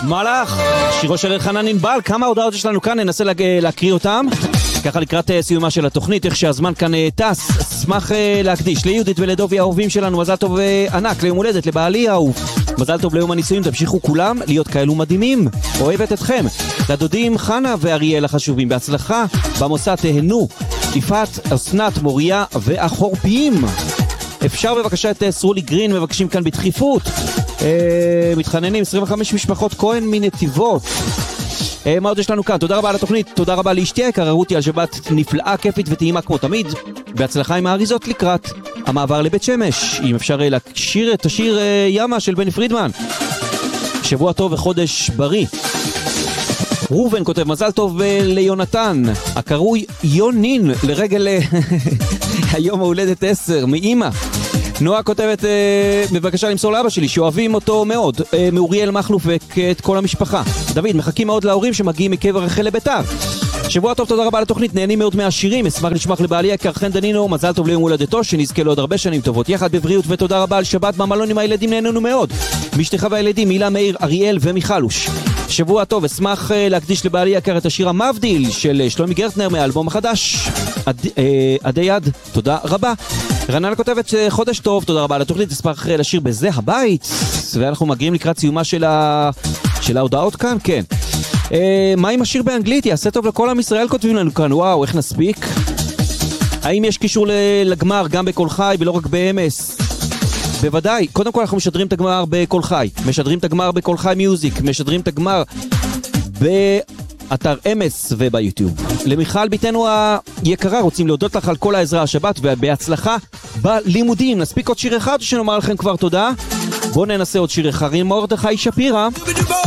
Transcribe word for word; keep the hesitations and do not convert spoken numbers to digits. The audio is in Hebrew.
מלאך, שירו של אלחנן ענבל. כמה הודעות יש לנו כאן, ננסה להקריא אותם ככה לקראת סיומה של התוכנית, איך שהזמן כאן טס. אשמח להקדיש ליהודית ולדובי האהובים שלנו מזל טוב ענק ליום הולדת, לבעלי האהוב מזל טוב ליום הנישואים, תמשיכו כולם להיות כאלו מדהימים, אוהבת אתכם. לדודים חנה ואריאל החשובים, בהצלחה במוסד, תהנו. יפעת, אסנת, מוריה והחורפיים. אפשר בבקשה את סרולי גרין, מבקשים כאן בדחיפות. אה, מתחננים עשרים וחמש משפחות כהן מנתיבות. אה, מה עוד יש לנו כאן? תודה רבה על התוכנית, תודה רבה לאשתי היקרה רותי על שבת נפלאה, כיפית וטעימה כמו תמיד. בהצלחה עם האריזות לקראת המעבר לבית שמש. אם אפשר להקשיר את השיר אה, ימה של בני פרידמן. שבוע טוב וחודש בריא. רובן כותב מזל טוב ליונתן הקרוי יונין לרגל היום ההולדת עשר מאמא. נועה כותבת בבקשה למסור לאבא שלי שאוהבים אותו מאוד, מאוריאל מחלוף ואת כל המשפחה. דוד, מחכים מאוד להורים שמגיעים מקבר רחל לביתר. שבוע טוב, תודה רבה על התוכנית, נהנים מאוד מהשירים, אשמח לשמח לבעלי היקר חן דנינו, מזל טוב ליום הולדתו, שנזכה לו עוד הרבה שנים טובות יחד בבריאות, ותודה רבה על שבת במלון עם הילדים, נהנינו מאוד. משתך והילדים, מילה, מאיר, אריאל ומיכלוש. שבוע טוב, אשמח להקדיש לבעלי יקר את השיר המבדיל של שלומי גרטנר מהאלבום החדש עדי יד, תודה רבה. רננה כותבת חודש טוב, תודה רבה על התוכנית, אשמח לשיר בזה הבית, ואנחנו מגיעים לקראת סיומה של ה... של ההודעות כאן, כן. מה עם השיר באנגלית? יעשה טוב לכל עם ישראל, כותבים לנו כאן. וואו, איך נספיק? האם יש קישור לגמר גם בכל חי ולא רק ב-אמס? בוודאי. קודם כל אנחנו משדרים את הגמר בכל חי, משדרים את הגמר בכל חי מיוזיק, משדרים את הגמר באתר אמס וביוטיוב. למיכל ביתנו היקרה, רוצים להודות לך על כל העזרה השבת ובהצלחה בלימודים. נספיק עוד שיר אחד שנאמר לכם כבר תודה? בואו ננסה עוד שיר אחד עם מרדכי שפירא.